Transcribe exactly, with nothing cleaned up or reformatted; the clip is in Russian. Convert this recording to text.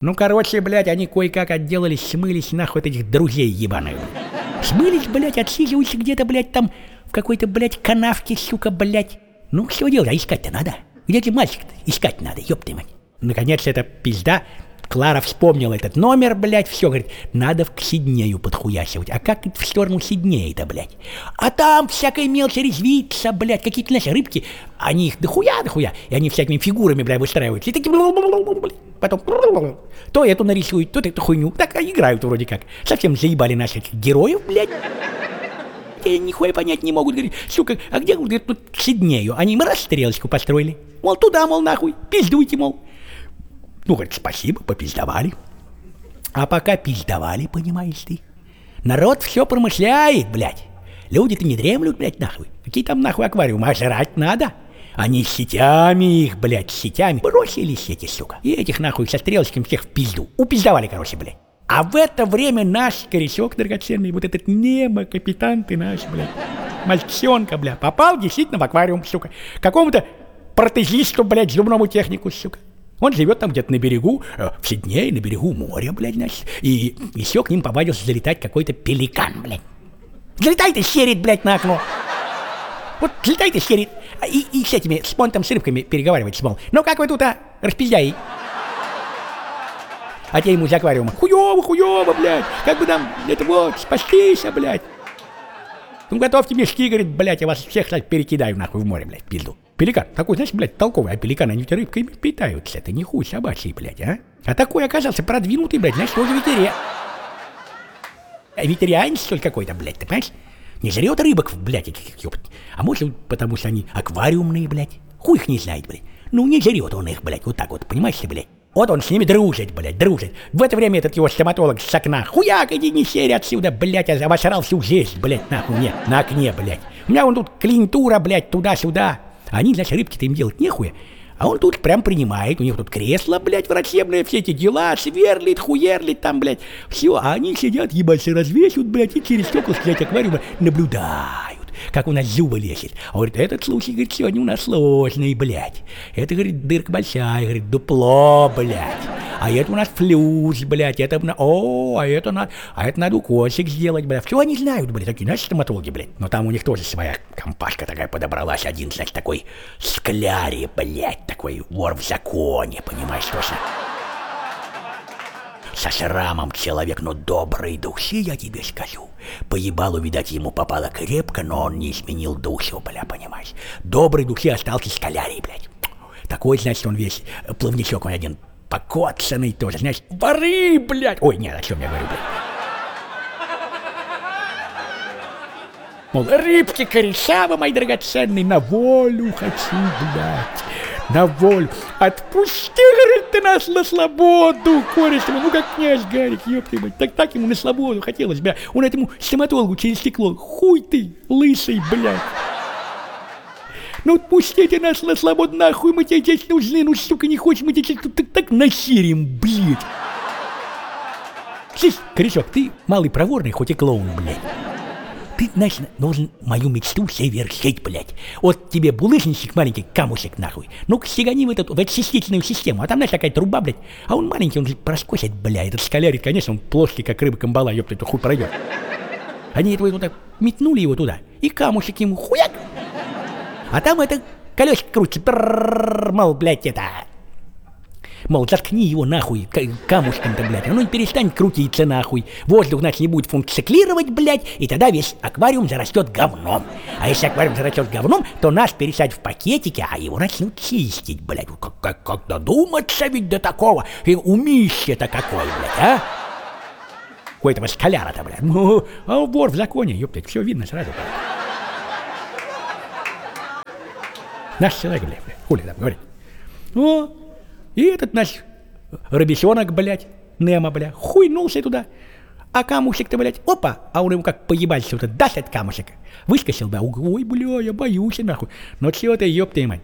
Ну, короче, блядь, они кое-как отделались, смылись нахуй от этих друзей ебаных. Смылись, блядь, отсиживаются где-то, блядь, там в какой-то, блядь, канавке, сука, блядь. Ну, что делать, а искать-то надо. Где ты мальчик-то? Искать надо, ёб ты мать. Наконец, эта пизда, Клара вспомнила этот номер, блядь, все, говорит, надо к Сиднею подхуясивать. А как в сторону Сиднея-то, блядь? А там всякая мелочь резвится, блядь, какие-то, знаешь, рыбки, они их дохуя, дохуя, и они всякими фигурами, блядь, выстраиваются. И такие, потом, то эту нарисуют, то эту хуйню. Так играют вроде как. Совсем заебали наших героев, блядь. И нихуя понять не могут, говорит, сука, а где, говорит, тут к Сиднею? Они им раз стрелочку построили. Мол, туда, мол, нахуй, пиздуйте, мол. Ну, говорит, спасибо, попиздовали. А пока пиздовали, понимаешь ты, народ все промышляет, блядь. Люди-то не дремлют, блядь, нахуй. Какие там нахуй аквариумы, а жрать надо. Они сетями их, блядь, сетями бросили сети, сука. И этих нахуй со стрелочками всех в пизду. Упиздовали, короче, блядь. А в это время наш корешок драгоценный, вот этот Немо, капитан ты наш, блядь, мальчонка, блядь, попал действительно в аквариум, сука. Какому-то протезисту, блядь, зубному технику, сука. Он живет там где-то на берегу, э, в Сиднее, на берегу моря, блядь, значит. И еще к ним повадился залетать какой-то пеликан, блядь. Залетает и серит, блядь, на окно. Вот залетает и серит. И, и с этими, с понтом, с рыбками переговаривается, мол, ну как вы тут, а, распиздяи? А те ему из аквариума, хуёво, хуёво, блядь, как бы там, это вот, спастись, блядь. Ну готовьте мешки, говорит, блядь, я вас всех, кстати, перекидаю нахуй в море, блядь, пизду. Пеликан, такой, знаешь, блядь, толковый, а пеликаны, они рыбками питаются, это не хуй собачий, блядь, а? А такой оказался продвинутый, блядь, знаешь, тоже ветеринар. Ветеринар, что ли, какой-то, блядь, ты понимаешь? Не жрет рыбок, блядь, этих, ёпт. А может, потому что они аквариумные, блядь, хуй их не знает, блядь. Ну, не жрет он их, блядь, вот так вот, понимаешь ли, блядь? Вот он с ними дружит, блядь, дружит. В это время этот его стоматолог с окна, хуяк, иди не серь отсюда, блядь, я обосрал всю жизнь, блядь, нахуй мне, на окне, блядь. У меня вон тут клиентура, блядь, туда-сюда. Они, значит, рыбки-то им делать нехуя. А он тут прям принимает, у них тут кресло, блядь, врачебное, все эти дела, сверлит, хуерлит там, блядь. Все, а они сидят, ебаться развесят, блядь, и через стекла, блядь, аквариума наблюдают, как у нас зубы лезет. А говорит, этот случай, говорит, сегодня у нас сложный, блядь. Это, говорит, дырка большая, говорит, дупло, блядь. А это у нас флюс, блядь, это, о, а это, на, а это надо укосик сделать, блядь. Все они знают, блядь, такие, знаешь, стоматологи, блядь. Но там у них тоже своя компашка такая подобралась, один, значит, такой скляри, блядь, такой вор в законе, понимаешь, точно. Со шрамом человек, но доброй души, я тебе скажу. По ебалу, видать, ему попало крепко, но он не изменил душу, бля, понимаешь. Доброй души остался скалярий, блядь. Такой, значит, он весь плавничок, он один покоцанный тоже, знаешь, воры, блядь. Ой, нет, о чем я говорю, блядь. Мол, рыбки корешавы, мои драгоценные, на волю хочу, блядь. На волю. Отпусти, говорит, ты нас на свободу, кореш, ну как князь Гарик, ёпты, блядь. Так так ему на свободу хотелось, бля. Он этому стоматологу через стекло, хуй ты, лысый, блядь. Ну отпустите нас на свободу, нахуй мы тебе здесь нужны, ну сука, не хочешь, мы тебе тут так, так насерим, блядь. Слышь, корешок, ты малый проворный, хоть и клоун, блядь. Ты, значит, должен мою мечту совершить, блядь. Вот тебе булыжничек маленький, камушек, нахуй. Ну-ка, сигани в эту, в эту чистительную систему. А там, знаешь, такая труба, блядь. А он маленький, он же проскочит, блядь. Этот скалярит, конечно, он плоский, как рыба камбала, ёпта, это хуй пройдет. Они этого вот так метнули его туда, и камушек ему хуяк. А там это колесико крутится, мол, блядь, это... Мол, заткни его нахуй камушком-то, блядь, оно не перестанет крутиться нахуй. Воздух, значит, не будет функционировать, блядь, и тогда весь аквариум зарастет говном. А если аквариум зарастет говном, то нас пересадят в пакетики, а его начнут чистить, блядь. Как, как, как додуматься ведь до такого? И умище-то какой, блядь, а? У этого скаляра-то, блядь. Ну, а вор в законе, ёптать, все видно сразу, блядь. Наш человек, блядь, хули там говорит. Ну... И этот наш рыбесенок, блядь, Немо, блядь, хуйнулся туда. А камушек-то, блядь, опа, а он ему как поебался, вот даст этот камушек. Выскочил, да, ой, бля, я боюсь, нахуй. Но чего ты, ёб ты, мать.